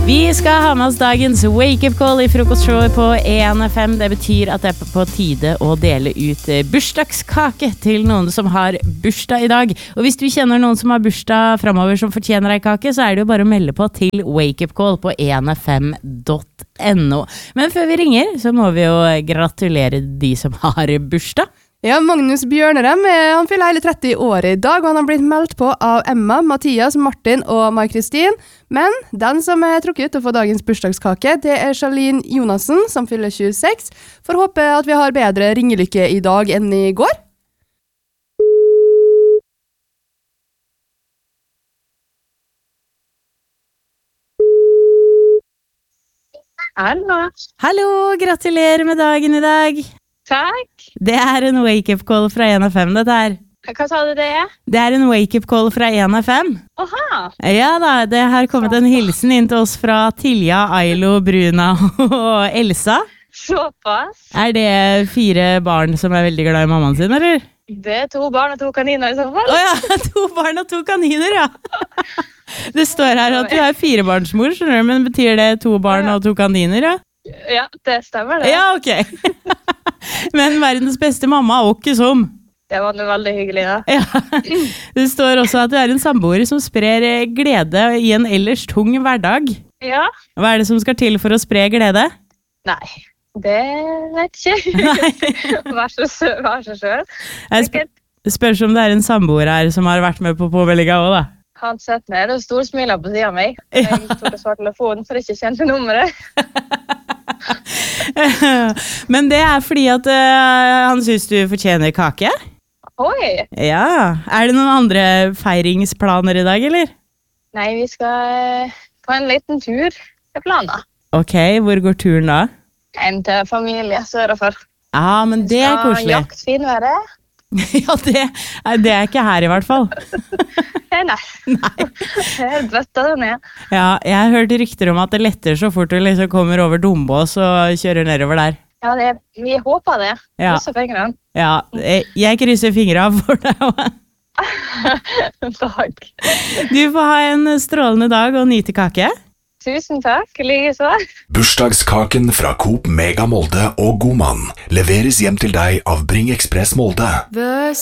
Vi skal ha med oss dagens wake-up call i frokostshowet på ENFM. Det betyr at det på tide å dele ut bursdagskake til noen som har bursdag i dag. Og hvis du kjenner noen som har bursdag fremover som fortjener ei kake, så det jo bare å melde på til wake-up call på enfm.no. Men før vi ringer, så må vi jo gratulere de som har bursdag. Ja, Magnus Bjørnerem, han fyller hele 30 år i dag, og han har blitt meldt på av Emma, Mathias, Martin og Mai-Kristin. Men den som trukket ut å få dagens bursdagskake, det Charlene Jonassen, som fyller 26. Får håpe at vi har bedre ringelykke i dag enn i går. Hallo. Hallo, gratulerer med dagen i dag. Takk. Det en wake-up call fra ENFM, dette her. Hva sa du det Det en wake-up call fra ENFM. Oha. Ja da, det har kommet en hilsen inn til oss fra Tilja, Ailo, Bruna og Elsa. Såpass. Det 4 barn som veldig glad i mammaen sin, eller? Det 2 barn og 2 kaniner i så fall. Åja, 2 barn og 2 kaniner, ja. Det står her at du 4-barnsmor, skjønner du, men betyr det 2 barn og 2 kaniner, ja? Ja, det stemmer det. Ja, ok. Men verdens beste mamma ikke som. Det var noe veldig hyggelig, da. Ja. Det står også at du en samboer som sprer glede i en ellers tung hverdag. Ja. Hva det som skal til for å spre glede? Nei, det vet ikke. Vær så selv. Jeg spør om det en samboer her som har vært med på påmeldinga også, da. Han sett ned og storsmiler på siden av meg. Jeg tok og svarte telefonen for ikke kjente nummeret. Men det fordi at han synes du fortjener kake? Oi! Ja, det noen andre feiringsplaner i dag, eller? Nei, vi skal på en liten tur til planen. Ok, hvor går turen da? En til familie sørover. Ja, men det koselig. Jakt finværet. Ja, det ikke her i hvert fall. Nei. Jeg bøtta det ned. Ja, jeg har hørt rykter om at det letter så fort du liksom kommer over Dombås og kjører nedover der. Ja, vi håper det. Ja. Krysser fingrene. Ja, jeg krysser fingrene for deg også. Takk. Du får ha en strålende dag og nyte kake. Tusen takk, like så. Bursdagskaken fra Coop Mega Molde og Godmann leveres hjem til deg av Bring Express Molde.